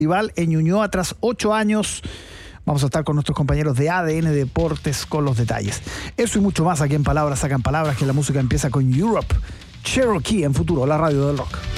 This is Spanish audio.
Festival en Ñuñoa tras 8 años. Vamos a estar con nuestros compañeros de ADN Deportes con los detalles. Eso y mucho más aquí en Palabras Sacan Palabras, que la música empieza con Europe, Cherokee en Futuro, la radio del rock.